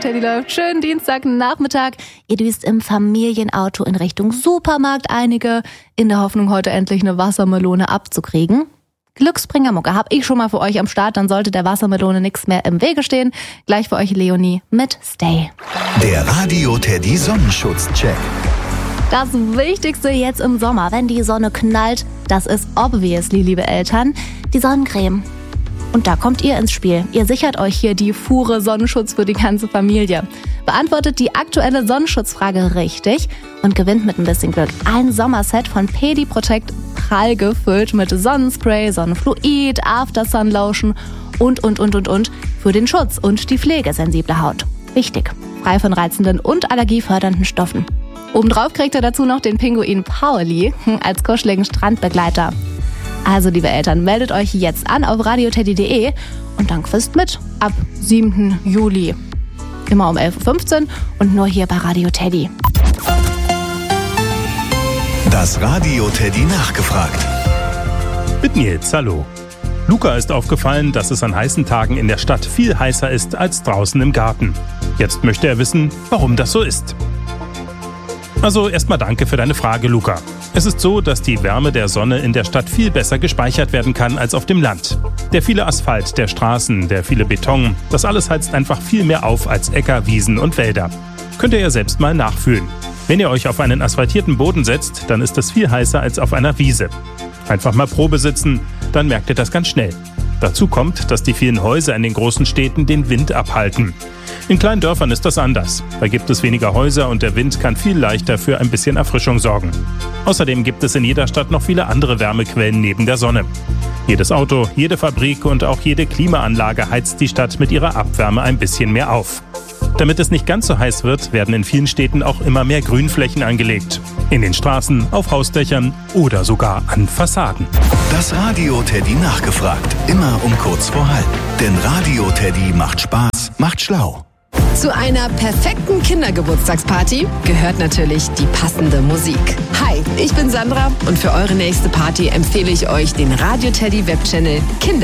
Teddy läuft. Schönen Dienstagnachmittag. Ihr düst im Familienauto in Richtung Supermarkt, einige in der Hoffnung, heute endlich eine Wassermelone abzukriegen. Glücksbringermucke habe ich schon mal für euch am Start, dann sollte der Wassermelone nichts mehr im Wege stehen. Gleich für euch Leonie mit Stay. Der Radio Teddy Sonnenschutz-Check. Das Wichtigste jetzt im Sommer, wenn die Sonne knallt, das ist obviously, liebe Eltern, die Sonnencreme. Und da kommt ihr ins Spiel. Ihr sichert euch hier die Fuhre Sonnenschutz für die ganze Familie. Beantwortet die aktuelle Sonnenschutzfrage richtig und gewinnt mit ein bisschen Glück ein Sommerset von Pedi Protect, prall gefüllt mit Sonnenspray, Sonnenfluid, After-Sun Lotion und für den Schutz und die pflegesensible Haut. Wichtig, frei von reizenden und allergiefördernden Stoffen. Obendrauf kriegt ihr dazu noch den Pinguin Pauli als kuscheligen Strandbegleiter. Also, liebe Eltern, meldet euch jetzt an auf radioteddy.de und dann quizt mit ab 7. Juli. Immer um 11.15 Uhr und nur hier bei Radio Teddy. Das Radio Teddy nachgefragt. Mit Nils, hallo. Luca ist aufgefallen, dass es an heißen Tagen in der Stadt viel heißer ist als draußen im Garten. Jetzt möchte er wissen, warum das so ist. Also erstmal danke für deine Frage, Luca. Es ist so, dass die Wärme der Sonne in der Stadt viel besser gespeichert werden kann als auf dem Land. Der viele Asphalt, der Straßen, der viele Beton, das alles heizt einfach viel mehr auf als Äcker, Wiesen und Wälder. Könnt ihr ja selbst mal nachfühlen. Wenn ihr euch auf einen asphaltierten Boden setzt, dann ist es viel heißer als auf einer Wiese. Einfach mal Probe sitzen, dann merkt ihr das ganz schnell. Dazu kommt, dass die vielen Häuser in den großen Städten den Wind abhalten. In kleinen Dörfern ist das anders. Da gibt es weniger Häuser und der Wind kann viel leichter für ein bisschen Erfrischung sorgen. Außerdem gibt es in jeder Stadt noch viele andere Wärmequellen neben der Sonne. Jedes Auto, jede Fabrik und auch jede Klimaanlage heizt die Stadt mit ihrer Abwärme ein bisschen mehr auf. Damit es nicht ganz so heiß wird, werden in vielen Städten auch immer mehr Grünflächen angelegt. In den Straßen, auf Hausdächern oder sogar an Fassaden. Das Radio Teddy nachgefragt. Immer um kurz vor halb. Denn Radio Teddy macht Spaß, macht schlau. Zu einer perfekten Kindergeburtstagsparty gehört natürlich die passende Musik. Hi, ich bin Sandra und für eure nächste Party empfehle ich euch den Radio Teddy Webchannel Kinder.